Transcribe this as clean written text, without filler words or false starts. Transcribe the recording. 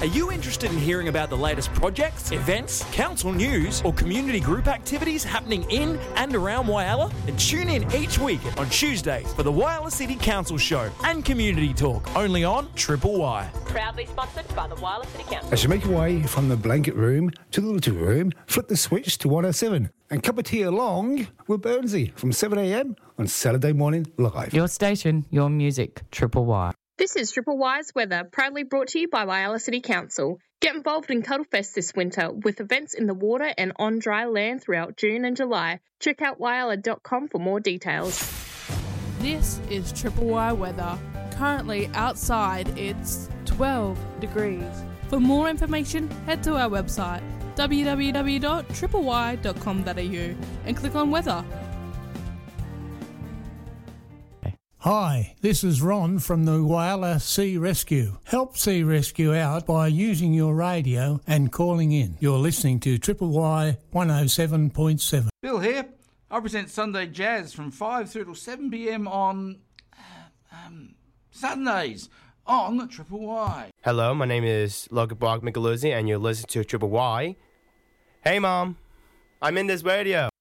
Are you interested in hearing about the latest projects, events, council news, or community group activities happening in and around Whyalla? Then tune in each week on Tuesdays for the Whyalla City Council Show and Community Talk, only on Triple Y. Proudly sponsored by the Whyalla City Council. As you make your way from the blanket room to the little room, flip the switch to 107 and cup of tea along with Burnsy from 7am on Saturday morning live. Your station, your music, Triple Y. This is Triple Y's weather, proudly brought to you by Whyalla City Council. Get involved in Cuddlefest this winter with events in the water and on dry land throughout June and July. Check out whyalla.com for more details. This is Triple Y weather. Currently outside it's 12 degrees. For more information, head to our website www.tripley.com.au and click on weather. Hi, this is Ron from the Whyalla Sea Rescue. Help Sea Rescue out by using your radio and calling in. You're listening to Triple Y 107.7. Bill here. I present Sunday Jazz from 5 through till 7 p.m. on Sundays on Triple Y. Hello, my name is Logan Brock Micheluzzi and you're listening to Triple Y. Hey Mom, I'm in this radio.